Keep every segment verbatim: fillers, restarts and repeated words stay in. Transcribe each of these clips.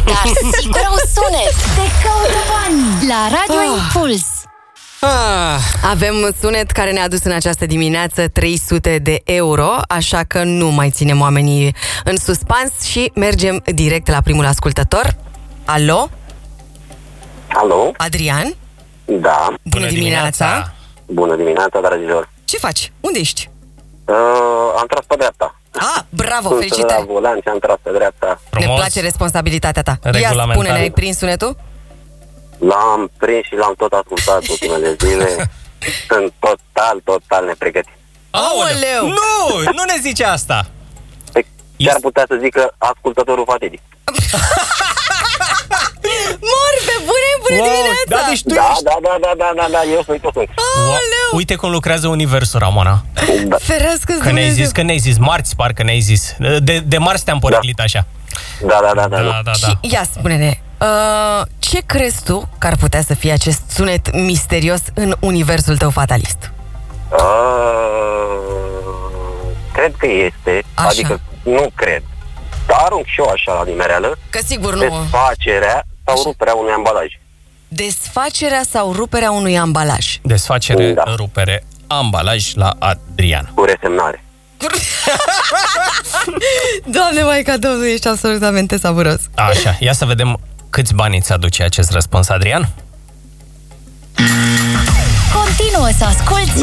dar sigur au sunet. Te caută banii la Radio Ah. Impuls. Ah, avem sunet care ne-a adus în această dimineață trei sute de euro, așa că nu mai ținem oamenii în suspans și mergem direct la primul ascultător. Alo? Alo? Adrian? Da. Bună dimineața! Bună dimineața, dragilor. Ce faci? Unde ești? Uh, am tras pe dreapta. Ah, bravo, Sunt felicitări! la volan și am tras pe dreapta. Ne place responsabilitatea ta. Ia Regulamentar. spune-ne, ai prins sunetul? L-am prins și l-am tot ascultat ultimele zile. Sunt total, total nepregătit. Aoleu! Nu, nu ne zice asta. Pe chiar putea să zică ascultătorul fatidic. Mor, pe bune, bună Wow, dimineața! da, deci tu Da, ești... da, da, da, da, da, da, eu sunt, eu sunt. Aoleu! Uite cum lucrează universul, Ramona. Da. Ferească-ți Că ne-ai Dumnezeu! zis, că ne-ai zis, marți parcă ne-ai zis. De, de marți te-am poreclit așa. Da, da, da, da, Da, da. da, da. Și ia spune-ne, uh, ce crezi tu că ar putea să fie acest sunet misterios în universul tău fatalist? Uh, cred că este, Așa. adică nu cred. Dar arunc și eu așa la nimereală, Că sigur nu. desfacerea sau Așa. ruperea unui ambalaj. Desfacerea sau ruperea unui ambalaj. Desfacere, Da. rupere, ambalaj la Adrian. Cu resemnare. Doamne, Maica Domnului, ești absolutamente savuros. Așa, ia să vedem câți bani îți aduce acest răspuns, Adrian. Continuă să asculti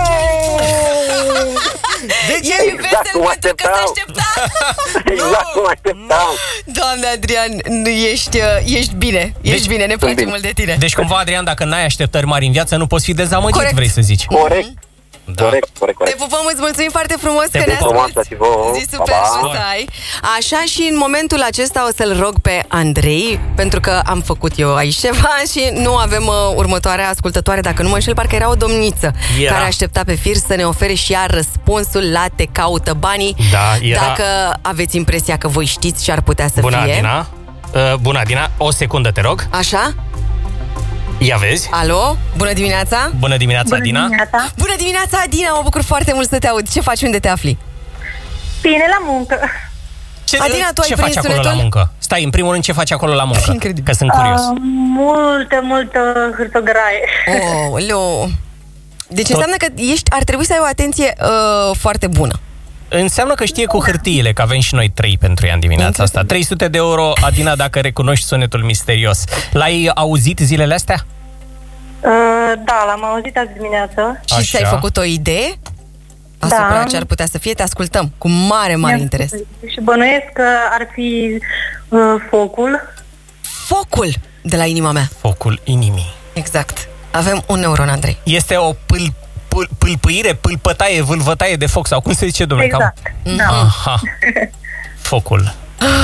Deci e Exact vesel cum pentru că se așteptam. aștepta. Exact cum așteptam. Doamne, Adrian, nu, ești, uh, ești bine. Ești Deci- bine, ne place bine. mult de tine. Deci cumva, Adrian, dacă n-ai așteptări mari în viață, nu poți fi dezamăgit, Corect. vrei să zici. Corect. Da. Corect, corect, Te corect. pupăm, îți mulțumim foarte frumos Te că ne pupăm. asculti. Frumoasă și vouă. Zi super Pa, pa. să ai. Așa, și în momentul acesta o să-l rog pe Andrei, pentru că am făcut eu aici ceva și nu avem uh, următoarea ascultătoare, dacă nu mă înșel, parcă era o domniță Era. care aștepta pe fir să ne ofere și ea răspunsul la Te caută banii. Da, era- Dacă aveți impresia că voi știți ce ar putea să Bună, fie. Adina. Uh, bună, Adina. O secundă, te rog. Așa? Ia vezi. Alo? Bună dimineața! Bună dimineața, Adina. Dimineața. Bună dimineața, Adina! Mă bucur foarte mult să te aud. Ce faci? Unde te afli? Bine, la muncă. Ce, Adina, tu ai ce prins faci acolo sunetul? la muncă? Stai, în primul rând, ce faci acolo la muncă? Incredibil. Că sunt curios. Uh, multă, multă hârtogăraie. Oh, leu. Deci Tot- înseamnă că ești, ar trebui să ai o atenție uh, foarte bună. Înseamnă că știe cu hârtiile, că avem și noi trei pentru ea în dimineața asta. trei sute de euro, Adina, dacă recunoști sunetul misterios. L-ai auzit zilele astea? Uh, da, l-am auzit azi dimineață. Și Așa. ți-ai făcut o idee asupra Da. ce ar putea să fie? Te ascultăm cu mare, mare Mi-am interes. spus Și bănuiesc că ar fi uh, focul. Focul de la inima mea. Focul inimii. Exact. Avem un neuron, Andrei. Este o pâl, pâl, pâlpâire, pâlpătaie, vâlvătaie de foc, sau cum se zice, domnule? Exact. Mm. Da. Aha. Focul.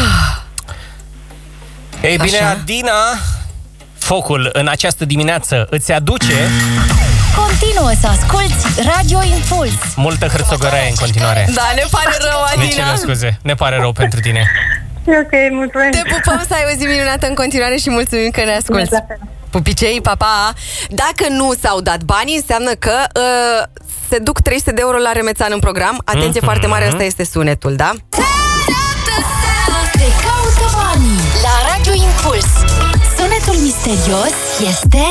Ei bine, Așa. Adina, focul în această dimineață îți aduce Continuă să asculti Radio Impuls. multă hârțogăraie în continuare. Da, ne pare rău, Ne Adina. cerem scuze, ne pare rău pentru tine. Ok, mulțumesc. Te pupăm, să ai o zi minunată în continuare și mulțumim că ne asculti. La fel. Pupicei, pa, pa! Dacă nu s-au dat banii, înseamnă că uh, se duc trei sute de euro la Remețan în program. Atenție Mhm. foarte mare, ăsta este sunetul, da? Te caută banii la Radio Impuls. Sunetul misterios este...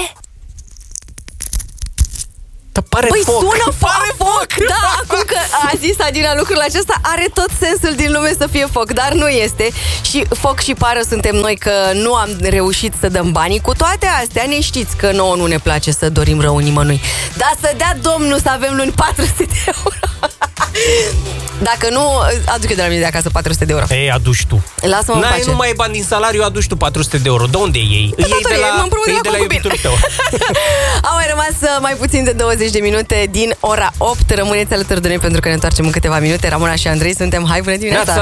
Pare Păi foc. sună pare foc! Da, acum că a zis Adina lucrul acesta, are tot sensul din lume să fie foc, dar nu este. Și foc și pară suntem noi că nu am reușit să dăm banii. Cu toate astea, ne știți că nouă nu ne place să dorim rău nimănui. Dar să dea Domnul să avem luni patru sute de euro. Dacă nu, aduc eu de la mine de acasă patru sute de euro. Ei, aduci tu. Lasă-mă în N-ai, pace. nu mai ai bani din salariu, aduci tu patru sute de euro. De unde iei? Îi iei de Dator, la, mă împrumut îi de iei de la la concubin. iubitul tău. Au mai rămas uh, mai puțin de douăzeci de minute din ora opt. Rămâneți alături de noi pentru că ne întoarcem în câteva minute. Ramona și Andrei suntem. Hai, bună dimineața!